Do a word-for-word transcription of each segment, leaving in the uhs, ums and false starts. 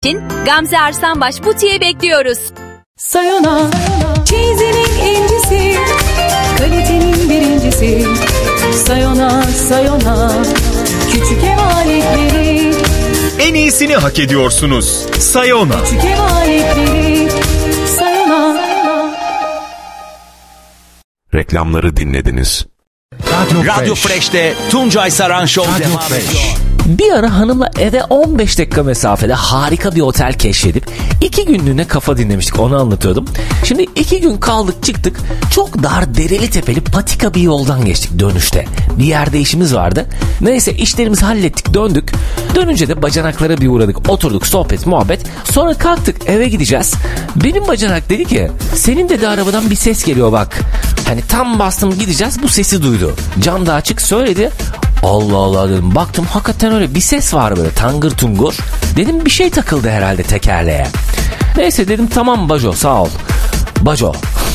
için Gamze Arslanbaş Butiğe bekliyoruz. Sayona, çizinin incisi, kalitenin birincisi. Sayona, Sayona, küçük ev aletleri. En iyisini hak ediyorsunuz. Sayona. Küçük ev aletleri. Sayona. Reklamları dinlediniz. Radyo, Radyo Fresh'te Tuncay Saran Show Radyo devam Fresh. ediyor. Bir ara hanımla eve on beş dakika mesafede harika bir otel keşfedip iki günlüğüne kafa dinlemiştik, onu anlatıyordum. Şimdi iki gün kaldık çıktık, çok dar dereli tepeli patika bir yoldan geçtik dönüşte. Bir yerde işimiz vardı. Neyse işlerimizi hallettik, döndük. Dönünce de bacanaklara bir uğradık, oturduk, sohbet muhabbet. Sonra kalktık, eve gideceğiz. Benim bacanak dedi ki, senin dedi arabadan bir ses geliyor bak. Hani tam bastım gideceğiz, bu sesi duydu. Cam da açık, söyledi. Allah Allah dedim, baktım hakikaten öyle bir ses var böyle tangır tungur. Dedim bir şey takıldı herhalde tekerleğe. Neyse dedim tamam Baco, sağ ol. Baco.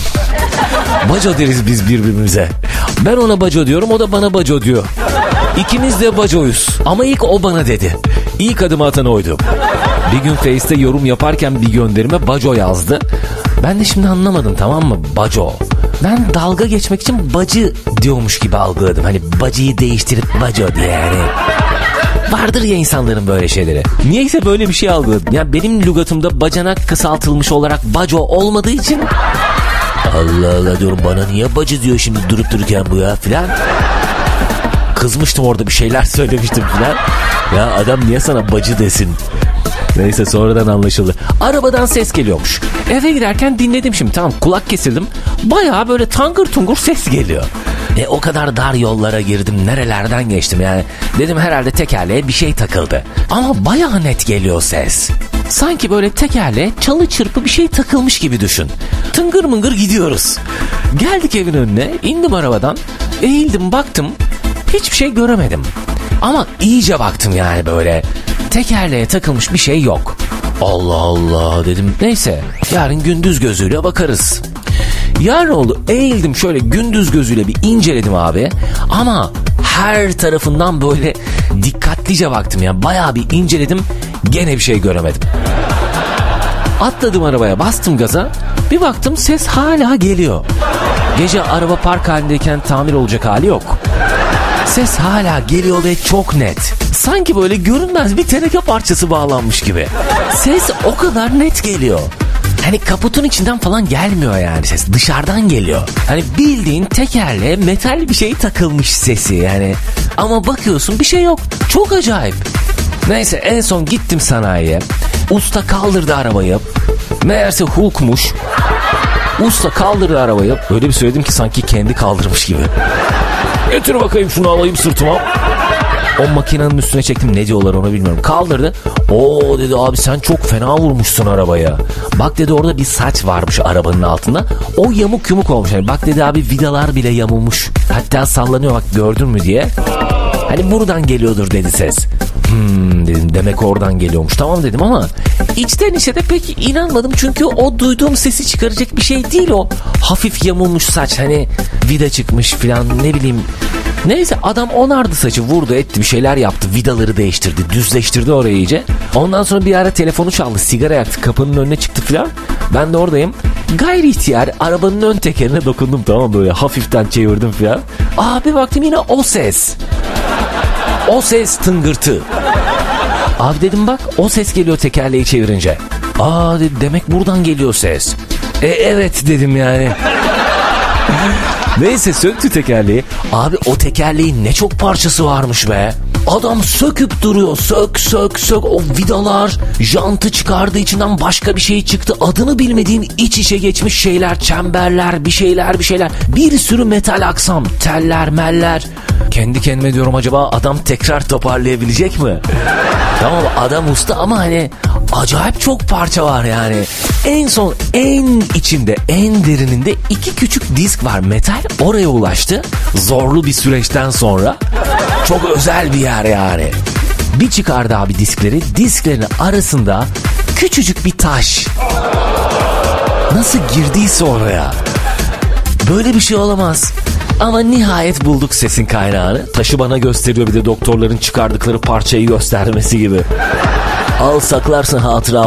Baco deriz biz birbirimize. Ben ona Baco diyorum, o da bana Baco diyor. İkimiz de Baco'yuz. Ama ilk o bana dedi. İlk adımı atan oydu. Bir gün Face'te yorum yaparken bir gönderime Baco yazdı. Ben de şimdi anlamadım, tamam mı? Baco. Ben dalga geçmek için bacı diyormuş gibi algıladım. Hani bacıyı değiştirip Baco diye yani. Vardır ya insanların böyle şeyleri. Niyeyse böyle bir şey algıladım. Ya benim lügatımda bacanak kısaltılmış olarak Baco olmadığı için... Allah Allah diyorum, bana niye bacı diyor şimdi durup dururken bu ya filan. Kızmıştım orada, bir şeyler söylemiştim filan. Ya adam niye sana bacı desin? Neyse sonradan anlaşıldı. Arabadan ses geliyormuş. Eve giderken dinledim şimdi, tamam, kulak kesildim. Bayağı böyle tangır tungur ses geliyor. E o kadar dar yollara girdim, nerelerden geçtim yani. Dedim herhalde tekerleğe bir şey takıldı. Ama bayağı net geliyor ses. Sanki böyle tekerleğe çalı çırpı bir şey takılmış gibi düşün. Tıngır mıngır gidiyoruz. Geldik evin önüne, indim arabadan. Eğildim baktım, hiçbir şey göremedim. Ama iyice baktım yani böyle. Tekerleğe takılmış bir şey yok. Allah Allah dedim. Neyse yarın gündüz gözüyle bakarız. Yarın oldu, eğildim şöyle gündüz gözüyle bir inceledim abi. Ama her tarafından böyle dikkatlice baktım ya. Bayağı bir inceledim, gene bir şey göremedim. Atladım arabaya, bastım gaza. Bir baktım ses hala geliyor. Gece araba park halindeyken tamir olacak hali yok. Ses hala geliyor ve çok net. Sanki böyle görünmez bir teneke parçası bağlanmış gibi. Ses o kadar net geliyor. Hani kaputun içinden falan gelmiyor yani ses. Dışarıdan geliyor. Hani bildiğin tekerleğe metal bir şey takılmış sesi yani. Ama bakıyorsun bir şey yok. Çok acayip. Neyse en son gittim sanayiye. Usta kaldırdı arabayı. Meğerse Hulk'muş. Usta kaldırdı arabayı. Öyle bir söyledim ki sanki kendi kaldırmış gibi. Getir bakayım şunu, alayım sırtıma. O makinenin üstüne çektim, ne diyorlar onu bilmiyorum. Kaldırdı. Oo dedi, abi sen çok fena vurmuşsun arabaya. Bak dedi, orada bir saç varmış arabanın altında. O yamuk yumuk olmuş. Yani bak dedi abi, vidalar bile yamulmuş. Hatta sallanıyor bak, gördün mü diye. Hani buradan geliyordur dedi ses. Hmm dedim, demek oradan geliyormuş. Tamam dedim ama içten içe de pek inanmadım. Çünkü o duyduğum sesi çıkaracak bir şey değil o. Hafif yamulmuş saç, hani vida çıkmış falan, ne bileyim. Neyse adam onardı saçı, vurdu etti, bir şeyler yaptı. Vidaları değiştirdi, düzleştirdi orayı iyice. Ondan sonra bir ara telefonu çaldı, sigara yaktı, kapının önüne çıktı falan. Ben de oradayım. Gayri ihtiyar arabanın ön tekerine dokundum, tamam, böyle hafiften çevirdim falan. Abi baktım yine o ses. O ses tıngırtı. Abi dedim bak, o ses geliyor tekerleği çevirince. Aa dedi, demek buradan geliyor ses. E evet dedim yani. Neyse söktü tekerleği. Abi o tekerleğin ne çok parçası varmış be. Adam söküp duruyor. Sök sök sök. O vidalar, jantı çıkardı, içinden başka bir şey çıktı. Adını bilmediğim iç içe geçmiş şeyler, çemberler, bir şeyler bir şeyler. Bir sürü metal aksam, teller meller. Kendi kendime diyorum, acaba adam tekrar toparlayabilecek mi? Tamam adam usta ama hani acayip çok parça var yani. En son en içinde, en derininde iki küçük disk var metal. Oraya ulaştı. Zorlu bir süreçten sonra. Çok özel bir yer yani. Bir çıkardı abi diskleri. Disklerin arasında küçücük bir taş. Nasıl girdiyse oraya. Böyle bir şey olamaz. Ama nihayet bulduk sesin kaynağını. Taşı bana gösteriyor, bir de doktorların çıkardıkları parçayı göstermesi gibi. Al saklarsın hatıra